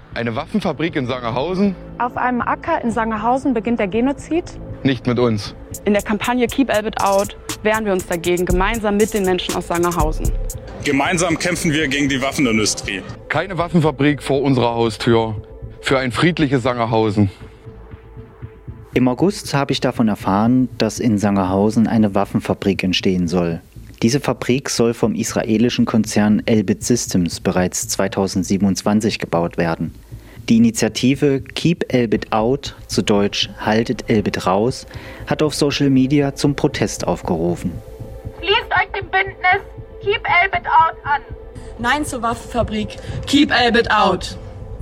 Eine Waffenfabrik in Sangerhausen? Auf einem Acker in Sangerhausen beginnt der Genozid. Nicht mit uns. In der Kampagne Keep Elbit Out wehren wir uns dagegen, gemeinsam mit den Menschen aus Sangerhausen. Gemeinsam kämpfen wir gegen die Waffenindustrie. Keine Waffenfabrik vor unserer Haustür. Für ein friedliches Sangerhausen. Im August habe ich davon erfahren, dass in Sangerhausen eine Waffenfabrik entstehen soll. Diese Fabrik soll vom israelischen Konzern Elbit Systems bereits 2027 gebaut werden. Die Initiative Keep Elbit Out, zu Deutsch Haltet Elbit raus, hat auf Social Media zum Protest aufgerufen. Schließt euch dem Bündnis Keep Elbit Out an. Nein zur Waffenfabrik. Keep Elbit Out.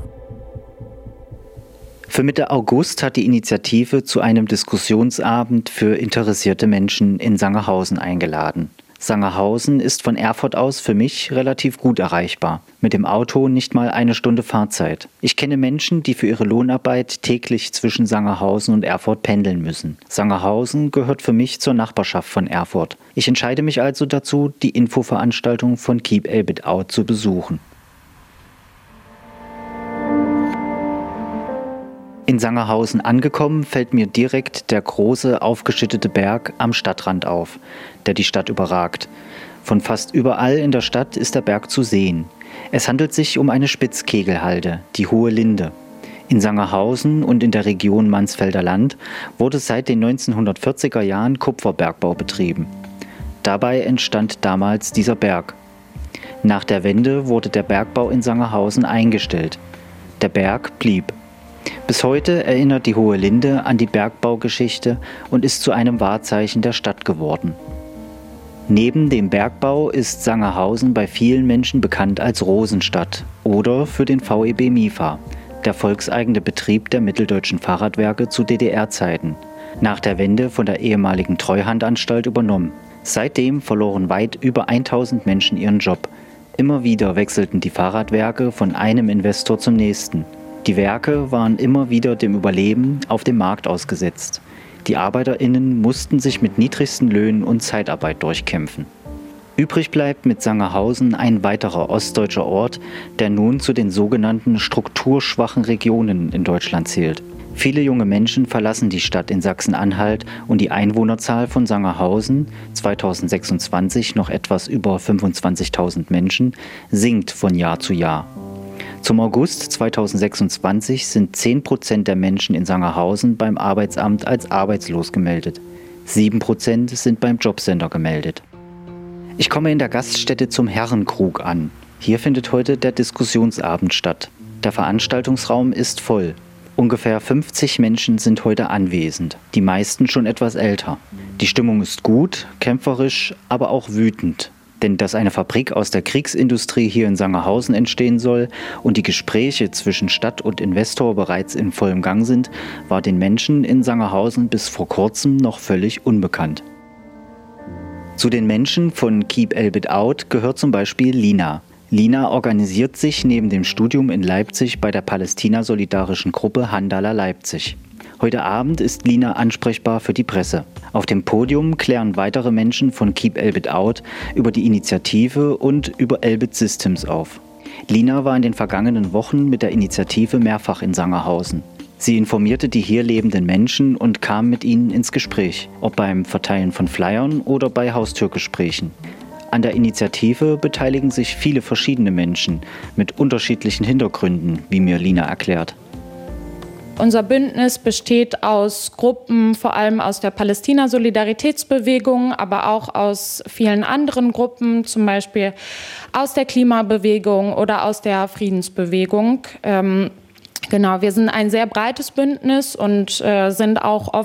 Für Mitte August hat die Initiative zu einem Diskussionsabend für interessierte Menschen in Sangerhausen eingeladen. Sangerhausen ist von Erfurt aus für mich relativ gut erreichbar. Mit dem Auto nicht mal eine Stunde Fahrzeit. Ich kenne Menschen, die für ihre Lohnarbeit täglich zwischen Sangerhausen und Erfurt pendeln müssen. Sangerhausen gehört für mich zur Nachbarschaft von Erfurt. Ich entscheide mich also dazu, die Infoveranstaltung von Keep Elbit Out zu besuchen. In Sangerhausen angekommen, fällt mir direkt der große, aufgeschüttete Berg am Stadtrand auf, der die Stadt überragt. Von fast überall in der Stadt ist der Berg zu sehen. Es handelt sich um eine Spitzkegelhalde, die Hohe Linde. In Sangerhausen und in der Region Mansfelder Land wurde seit den 1940er Jahren Kupferbergbau betrieben. Dabei entstand damals dieser Berg. Nach der Wende wurde der Bergbau in Sangerhausen eingestellt. Der Berg blieb. Bis heute erinnert die Hohe Linde an die Bergbaugeschichte und ist zu einem Wahrzeichen der Stadt geworden. Neben dem Bergbau ist Sangerhausen bei vielen Menschen bekannt als Rosenstadt oder für den VEB MIFA, der volkseigene Betrieb der Mitteldeutschen Fahrradwerke zu DDR-Zeiten, nach der Wende von der ehemaligen Treuhandanstalt übernommen. Seitdem verloren weit über 1000 Menschen ihren Job. Immer wieder wechselten die Fahrradwerke von einem Investor zum nächsten. Die Werke waren immer wieder dem Überleben auf dem Markt ausgesetzt. Die ArbeiterInnen mussten sich mit niedrigsten Löhnen und Zeitarbeit durchkämpfen. Übrig bleibt mit Sangerhausen ein weiterer ostdeutscher Ort, der nun zu den sogenannten strukturschwachen Regionen in Deutschland zählt. Viele junge Menschen verlassen die Stadt in Sachsen-Anhalt und die Einwohnerzahl von Sangerhausen, 2026 noch etwas über 25.000 Menschen, sinkt von Jahr zu Jahr. Zum August 2026 sind 10% der Menschen in Sangerhausen beim Arbeitsamt als arbeitslos gemeldet. 7% sind beim Jobcenter gemeldet. Ich komme in der Gaststätte zum Herrenkrug an. Hier findet heute der Diskussionsabend statt. Der Veranstaltungsraum ist voll. Ungefähr 50 Menschen sind heute anwesend, die meisten schon etwas älter. Die Stimmung ist gut, kämpferisch, aber auch wütend. Denn dass eine Fabrik aus der Kriegsindustrie hier in Sangerhausen entstehen soll und die Gespräche zwischen Stadt und Investor bereits in vollem Gang sind, war den Menschen in Sangerhausen bis vor kurzem noch völlig unbekannt. Zu den Menschen von Keep Elbit Out gehört zum Beispiel Lina. Lina organisiert sich neben dem Studium in Leipzig bei der Palästina-solidarischen Gruppe Handala Leipzig. Heute Abend ist Lina ansprechbar für die Presse. Auf dem Podium klären weitere Menschen von Keep Elbit Out über die Initiative und über Elbit Systems auf. Lina war in den vergangenen Wochen mit der Initiative mehrfach in Sangerhausen. Sie informierte die hier lebenden Menschen und kam mit ihnen ins Gespräch, ob beim Verteilen von Flyern oder bei Haustürgesprächen. An der Initiative beteiligen sich viele verschiedene Menschen mit unterschiedlichen Hintergründen, wie mir Lina erklärt. Unser Bündnis besteht aus Gruppen, vor allem aus der Palästina-Solidaritätsbewegung, aber auch aus vielen anderen Gruppen, zum Beispiel aus der Klimabewegung oder aus der Friedensbewegung. Wir sind ein sehr breites Bündnis und sind auch